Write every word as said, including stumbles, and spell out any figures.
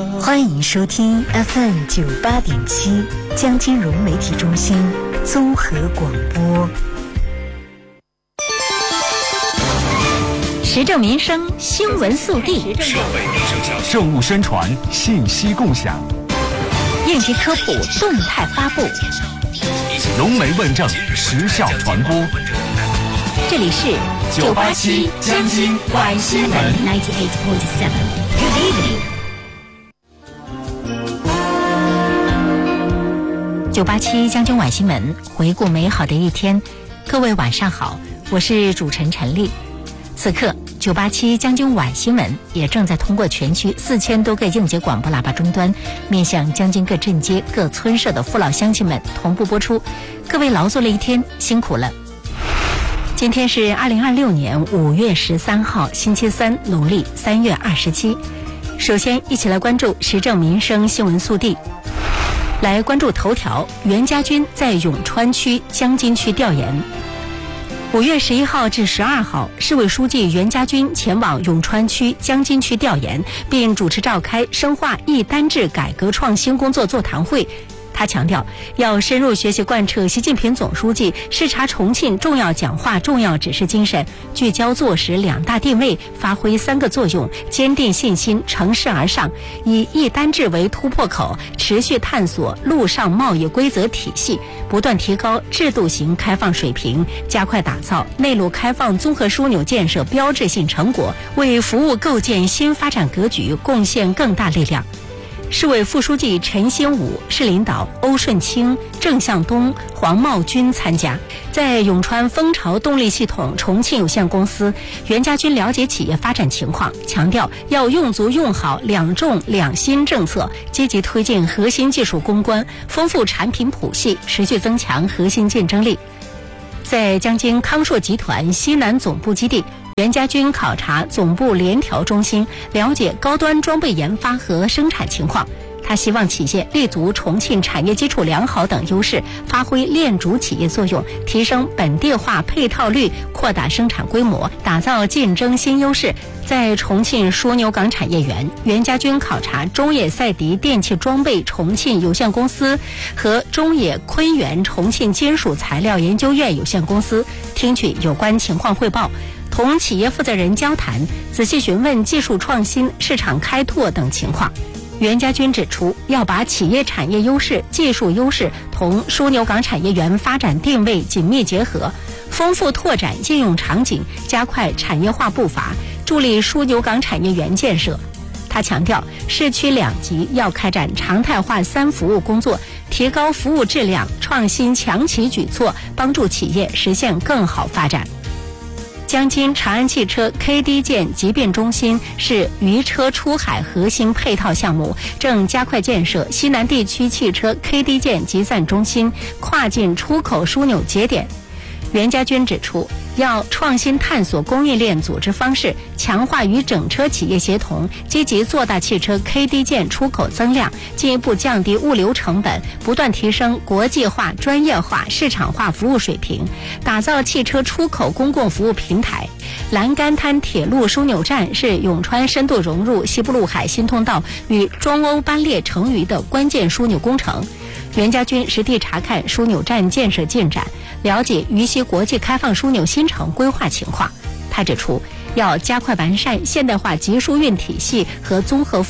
欢迎收听 F M 九八点七江金融媒体中心综合广播。 时政民生新闻速递， 社会民生消息，政务宣传信息共享， 应急科普动态发布， 融媒问政时效传播。 这里是九八七江津晚新闻 ninety-eight point seven Good evening。九八七江津晚新闻，回顾美好的一天。各位晚上好，我是主持人陈丽。此刻九八七江津晚新闻也正在通过全区四千多个应急广播喇叭终端，面向江津各镇街各村社的父老乡亲们同步播出。各位劳作了一天，辛苦了。今天是二零二六年五月十三号，星期三，农历三月二十七。首先，一起来关注时政民生新闻速递。来关注头条：袁家军在永川区江津区调研。五月十一号至十二号，市委书记袁家军前往永川区江津区调研，并主持召开深化一单制改革创新工作座谈会。他强调，要深入学习贯彻习近平总书记视察重庆重要讲话重要指示精神，聚焦做实两大定位，发挥三个作用，坚定信心，乘势而上，以一单制为突破口，持续探索陆上贸易规则体系，不断提高制度型开放水平，加快打造内陆开放综合枢纽建设标志性成果，为服务构建新发展格局贡献更大力量。市委副书记陈新武、市领导欧顺清、郑向东、黄茂军参加。在永川蜂巢动力系统重庆有限公司，袁家军了解企业发展情况，强调要用足用好两重两新政策，积极推进核心技术攻关，丰富产品谱系，持续增强核心竞争力。在江津康硕集团西南总部基地，袁家军考察总部联调中心，了解高端装备研发和生产情况。他希望企业立足重庆产业基础良好等优势，发挥链主企业作用，提升本地化配套率，扩大生产规模，打造竞争新优势。在重庆枢纽港产业园，袁家军考察中野赛迪电气装备重庆有限公司和中野昆源重庆金属材料研究院有限公司，听取有关情况汇报，同企业负责人交谈，仔细询问技术创新、市场开拓等情况。袁家军指出，要把企业产业优势、技术优势同枢纽港产业园发展定位紧密结合，丰富拓展应用场景，加快产业化步伐，助力枢纽港产业园建设。他强调，市区两级要开展常态化三服务工作，提高服务质量，创新强企举措，帮助企业实现更好发展。江津长安汽车 K D 件集变中心是渔车出海核心配套项目，正加快建设西南地区汽车 K D 件集散中心、跨境出口枢纽节点。袁家军指出，要创新探索供应链组织方式，强化与整车企业协同，积极做大汽车 K D 件出口增量，进一步降低物流成本，不断提升国际化、专业化、市场化服务水平，打造汽车出口公共服务平台。栏杆滩铁路枢纽站是永川深度融入西部陆海新通道与中欧班列成渝的关键枢纽工程。袁家军实地查看枢纽站建设进展，了解渝西国际开放枢纽新城规划情况。他指出，要加快完善现代化集疏运体系和综合